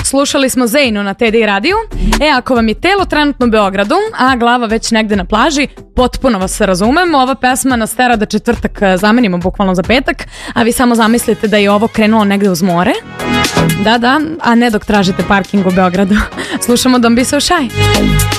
slušali smo Zejnu na TD radiju. Ako vam je telo trenutno u Beogradu, a glava već negde na plaži, potpuno vas se razumem. Ova pesma nas tera da četvrtak zamenimo bukvalno za petak, a vi samo zamislite da je ovo krenulo negde uz more. Da, a ne dok tražite parking u Beogradu. Slušamo Don't Be So Shy.